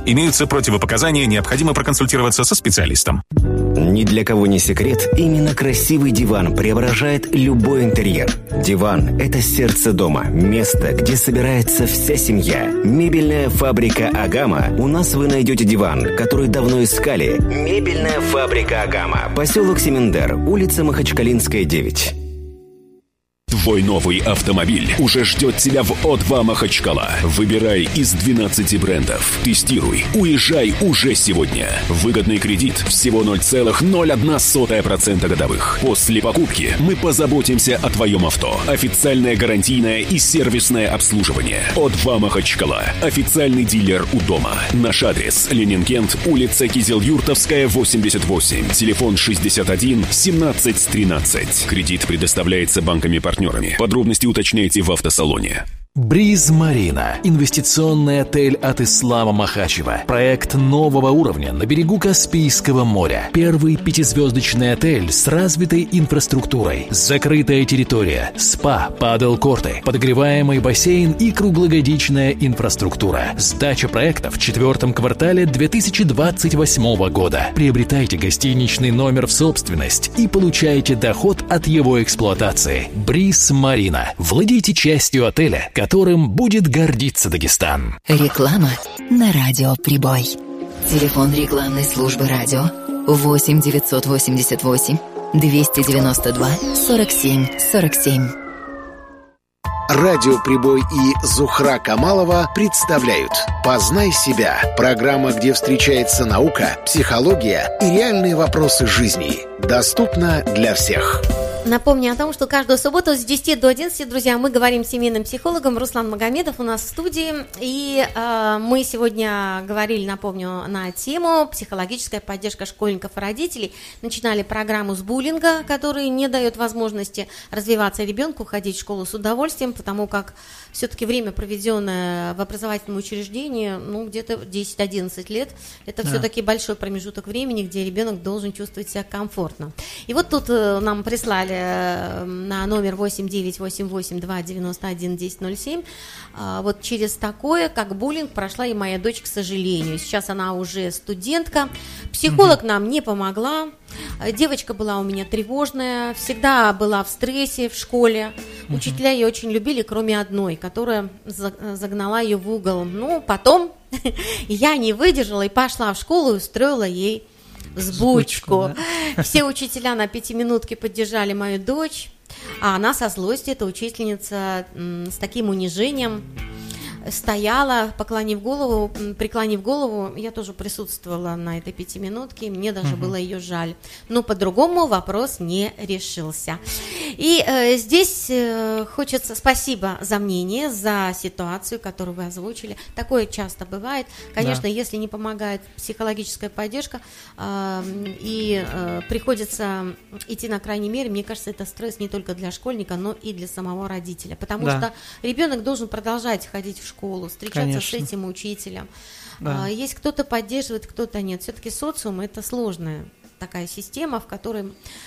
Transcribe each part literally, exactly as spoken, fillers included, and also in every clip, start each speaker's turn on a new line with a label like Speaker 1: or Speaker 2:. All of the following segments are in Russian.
Speaker 1: Имеются противопоказания, необходимо проконсультироваться со специалистом.
Speaker 2: Ни для кого не секрет, именно красивый диван преображает любой интерьер. Диван – это сердце дома, место, где собирается вся семья. Мебельная фабрика «Агама». У нас вы найдете диван, который давно искали. Мебельная фабрика «Агама». Поселок Семендер, улица Махачкалинская, девять.
Speaker 3: Твой новый автомобиль уже ждет тебя в О два Махачкала. Выбирай из двенадцати брендов. Тестируй. Уезжай уже сегодня. Выгодный кредит всего ноль целых ноль одна сотая процента годовых. После покупки мы позаботимся о твоем авто. Официальное гарантийное и сервисное обслуживание. О два Махачкала. Официальный дилер у дома. Наш адрес: Ленинкент, улица Кизел-Юртовская, восемьдесят восемь. Телефон шестьдесят один семнадцать тринадцать. Кредит предоставляется банками-партнерами. Подробности уточняйте в автосалоне.
Speaker 4: Бриз Марина. Инвестиционный отель от Ислама Махачева. Проект нового уровня на берегу Каспийского моря. Первый пятизвездочный отель с развитой инфраструктурой. Закрытая территория, спа, падл-корты, подогреваемый бассейн и круглогодичная инфраструктура. Сдача проекта в четвертом квартале две тысячи двадцать восьмого года. Приобретайте гостиничный номер в собственность и получайте доход от его эксплуатации. Бриз Марина. Владейте частью отеля, которым будет гордиться Дагестан.
Speaker 5: Реклама на радио «Прибой». Телефон рекламной службы радио восемь девятьсот восемьдесят восемь двести девяносто два сорок семь сорок семь.
Speaker 6: Радио «Прибой» и Зухра Камалова представляют «Познай себя». Программа, где встречается наука, психология и реальные вопросы жизни. Доступна для всех.
Speaker 7: Напомню о том, что каждую субботу с десяти до одиннадцати, друзья, мы говорим с семейным психологом. Руслан Магомедов у нас в студии. И э, мы сегодня говорили, напомню, на тему психологическая поддержка школьников и родителей. Начинали программу с буллинга, который не дает возможности развиваться ребенку, ходить в школу с удовольствием, потому как все-таки время, проведенное в образовательном учреждении, ну, где-то десять-одиннадцать лет, это да. все-таки большой промежуток времени, где ребенок должен чувствовать себя комфортно. И вот тут э, нам прислали на номер восемь девять восемь восемь два девяносто один десять ноль семь. Вот через такое, как буллинг, прошла и моя дочь, к сожалению. Сейчас она уже студентка. Психолог угу. нам не помогла. Девочка была у меня тревожная, всегда была в стрессе в школе. Угу. Учителя ее очень любили, кроме одной, которая загнала ее в угол. Ну, потом я не выдержала и пошла в школу и устроила ей взбучку. Да? Все учителя на пятиминутке поддержали мою дочь, а она со злостью, эта учительница, с таким унижением стояла, поклонив голову, преклонив голову. Я тоже присутствовала на этой пятиминутке, мне даже угу. было ее жаль. Но по-другому вопрос не решился. И э, здесь э, хочется спасибо за мнение, за ситуацию, которую вы озвучили. Такое часто бывает. Конечно, да. если не помогает психологическая поддержка э, и э, приходится идти на крайней мере, мне кажется, это стресс не только для школьника, но и для самого родителя. Потому да. что ребенок должен продолжать ходить в школу, встречаться Конечно. С этим учителем. Да. Есть кто-то поддерживает, кто-то нет. Все-таки социум – это сложная такая система, в которой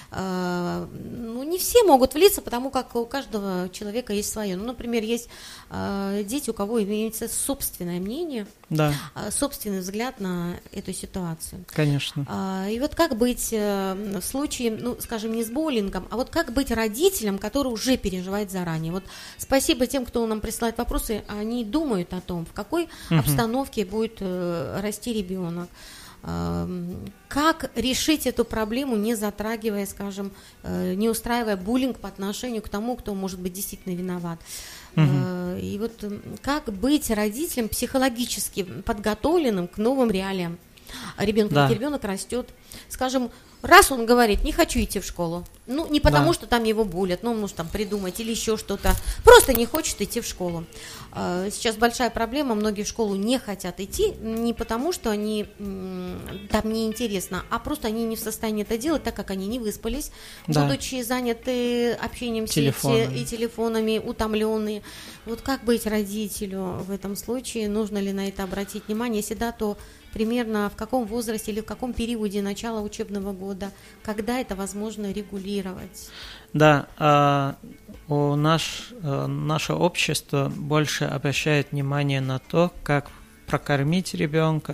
Speaker 7: э, ну, не все могут влиться, потому как у каждого человека есть свое. Ну, например, есть э, дети, у кого имеется собственное мнение, да. э, собственный взгляд на эту ситуацию.
Speaker 8: Конечно.
Speaker 7: Э, и вот как быть э, в случае, ну, скажем, не с буллингом, а вот как быть родителем, который уже переживает заранее. Вот спасибо тем, кто нам присылает вопросы, они думают о том, в какой угу. обстановке будет э, расти ребенок. Как решить эту проблему, не затрагивая, скажем, не устраивая буллинг по отношению к тому, кто, может быть, действительно виноват. Угу. И вот как быть родителем психологически подготовленным к новым реалиям ребенка? Да. Ведь ребенок растет, скажем, раз он говорит, не хочу идти в школу, ну, не потому, да. что там его булят, ну, он может там придумать или еще что-то, просто не хочет идти в школу. Сейчас большая проблема, многие в школу не хотят идти, не потому, что они там неинтересно, а просто они не в состоянии это делать, так как они не выспались, да. будучи заняты общением в сети и телефонами, утомленные. Вот как быть родителю в этом случае, нужно ли на это обратить внимание, если да, то примерно в каком возрасте или в каком периоде начала учебного года, когда это возможно регулировать?
Speaker 8: Да, э, у наш, э, наше общество больше обращает внимание на то, как прокормить ребенка,